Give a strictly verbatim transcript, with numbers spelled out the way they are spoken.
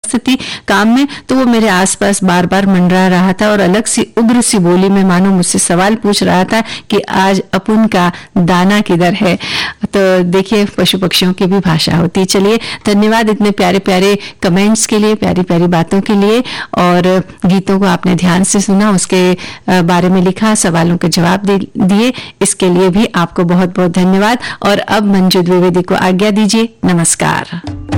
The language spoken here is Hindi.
व्यस्त थी काम में, तो वो मेरे आसपास बार बार मंडरा रहा था और अलग सी उग्र सी बोली में मानो मुझसे सवाल पूछ रहा था कि आज अपुन का दाना किधर है। तो देखिए, पशु पक्षियों की भी भाषा होती है। चलिए, धन्यवाद इतने प्यारे प्यारे कमेंट्स के लिए, प्यारी प्यारी बातों के लिए, और गीतों को आपने ध्यान से सुना, उसके बारे में लिखा, सवालों के जवाब दिए, इसके लिए भी आपको बहुत बहुत धन्यवाद। और अब मंजू द्विवेदी को आज्ञा दीजिए। नमस्कार।